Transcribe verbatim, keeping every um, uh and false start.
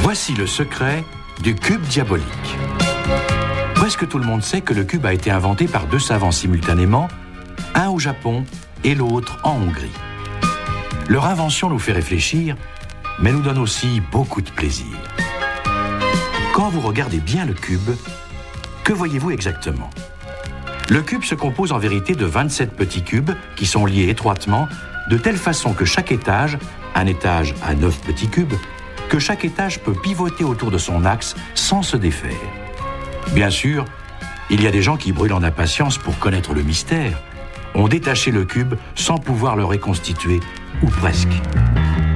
Voici le secret du cube diabolique. Presque tout le monde sait que le cube a été inventé par deux savants simultanément, un au Japon et l'autre en Hongrie. Leur invention nous fait réfléchir, mais nous donne aussi beaucoup de plaisir. Quand vous regardez bien le cube, que voyez-vous exactement ? Le cube se compose en vérité de vingt-sept petits cubes qui sont liés étroitement de telle façon que chaque étage, un étage à neuf petits cubes, que chaque étage peut pivoter autour de son axe sans se défaire. Bien sûr, il y a des gens qui brûlent en impatience pour connaître le mystère, ont détaché le cube sans pouvoir le reconstituer, ou presque.